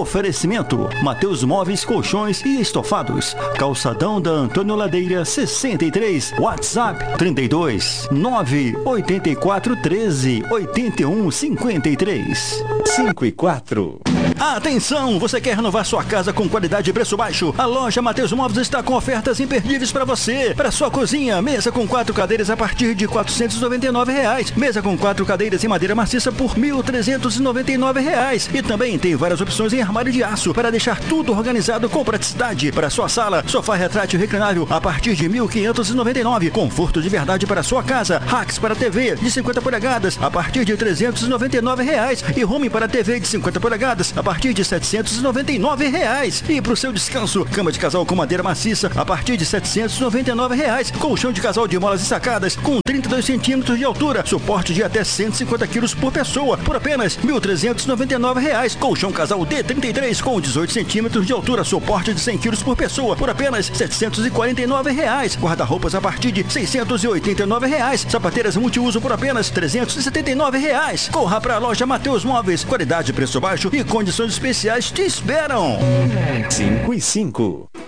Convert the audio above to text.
Oferecimento: Mateus Móveis, Colchões e Estofados. Calçadão da Antônio Ladeira 63. WhatsApp 32 984 13 81 53. 5 e 4. Atenção! Você quer renovar sua casa com qualidade e preço baixo? A loja Mateus Móveis está com ofertas imperdíveis para você. Para sua cozinha, mesa com 4 cadeiras a partir de R$ 499. Mesa com 4 cadeiras em madeira maciça por R$ 1.399. E também tem várias opções em armário de aço para deixar tudo organizado com praticidade. Para sua sala, sofá retrátil reclinável a partir de R$ 1.599. Conforto de verdade para sua casa. Racks para TV de 50 polegadas a partir de R$ 399. E home para TV de 50 polegadas a partir de R$ 799. E para o seu descanso, cama de casal com madeira maciça a partir de R$ 799. Colchão de casal de molas e sacadas com 32 centímetros de altura, suporte de até 150 quilos por pessoa, por apenas R$ 1.399. Colchão casal D33 com 18 centímetros de altura, suporte de 100 quilos por pessoa, por apenas R$ 749. Guarda-roupas a partir de R$ 689. Sapateiras multiuso por apenas R$ 379. Corra para a loja Mateus Móveis. Qualidade, preço baixo e condições especiais te esperam. 5 e 5.